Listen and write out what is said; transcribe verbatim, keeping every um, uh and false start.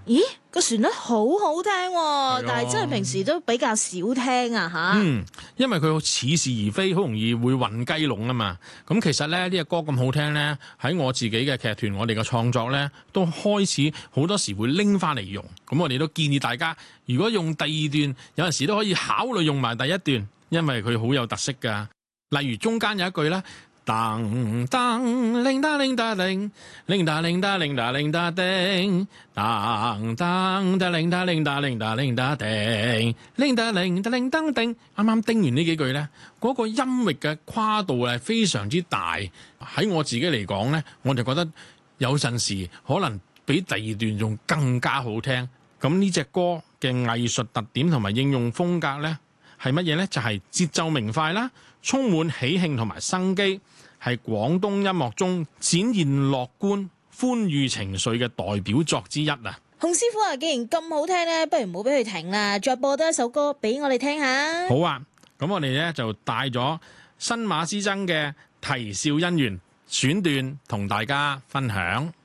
咦，個旋律好好聽喎， 啊， 但係真係平時都比較少聽啊吓。 嗯，因為佢似是而非，好容易會混雞籠啊嘛。咁其實咧呢隻歌咁好聽咧，喺我自己嘅劇團，我哋嘅創作咧，都開始好多時會拎翻嚟用。咁我哋都建議大家，如果用第二段，有陣時都可以考慮用埋第一段，因為佢好有特色噶。例如中間有一句咧。當當铃噠鈴噠鈴，鈴噠鈴噠鈴噠鈴噠叮，當當噠鈴噠鈴噠鈴噠鈴噠叮，鈴噠鈴噠鈴當叮。啱啱叮完呢幾句咧，嗰個音域嘅跨度係非常之大。喺我自己嚟講咧，我就覺得有陣時可能比第二段仲更加好聽。咁呢隻歌嘅藝術特點同埋應用風格咧，係乜嘢咧？就係節奏明快啦，充滿喜慶同埋生機。係廣東音樂中展現樂觀、歡愉情緒嘅代表作之一啊！ 洪師傅啊，既然咁好聽咧，不如唔好俾佢停啦，再播多一首歌俾我哋聽下。 好啊，咁我哋咧就帶咗新馬師曾嘅《啼笑姻緣》選段同大家分享。